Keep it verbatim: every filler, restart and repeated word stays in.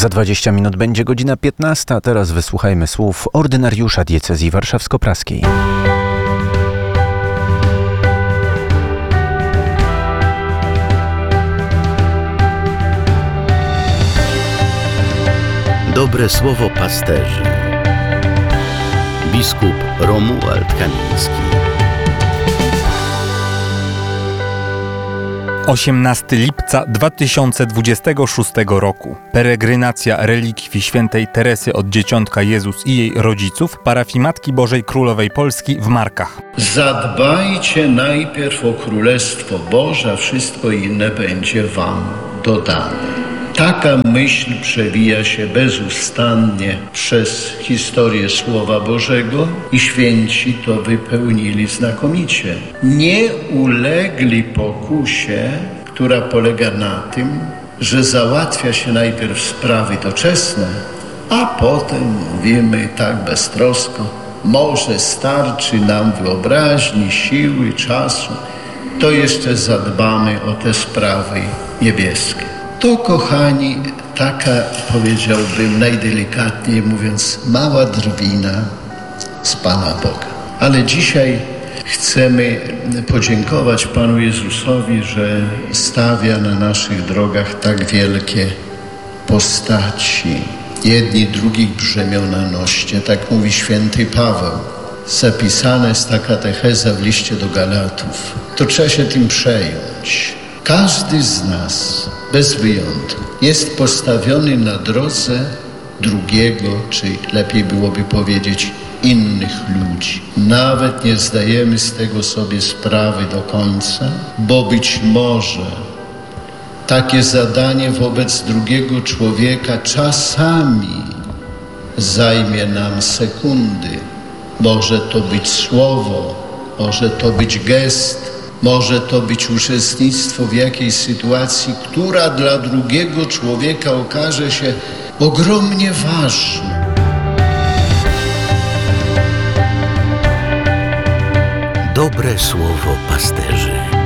Za dwadzieścia minut będzie godzina piętnasta, teraz wysłuchajmy słów ordynariusza diecezji warszawsko-praskiej. Dobre słowo pasterzy. Biskup Romuald Kamiński. osiemnastego lipca dwa tysiące dwudziestego szóstego roku. Peregrinacja relikwii świętej Teresy od Dzieciątka Jezus i jej rodziców parafii Matki Bożej Królowej Polski w Markach. Zadbajcie najpierw o Królestwo Boże, a wszystko inne będzie wam dodane. Taka myśl przewija się bezustannie przez historię Słowa Bożego i święci to wypełnili znakomicie. Nie ulegli pokusie, która polega na tym, że załatwia się najpierw sprawy doczesne, a potem mówimy tak beztrosko, może starczy nam wyobraźni, siły, czasu, to jeszcze zadbamy o te sprawy niebieskie. To, kochani, taka, powiedziałbym najdelikatniej mówiąc, mała drwina z Pana Boga. Ale dzisiaj chcemy podziękować Panu Jezusowi, że stawia na naszych drogach tak wielkie postaci. Jedni drugich brzemiona noście, tak mówi święty Paweł. Zapisana jest ta katecheza w liście do Galatów. To trzeba się tym przejąć. Każdy z nas, bez wyjątku, jest postawiony na drodze drugiego, czy lepiej byłoby powiedzieć innych ludzi. Nawet nie zdajemy z tego sobie sprawy do końca, bo być może takie zadanie wobec drugiego człowieka czasami zajmie nam sekundy. Może to być słowo, może to być gest, może to być uczestnictwo w jakiejś sytuacji, która dla drugiego człowieka okaże się ogromnie ważna. Dobre słowo pasterzy.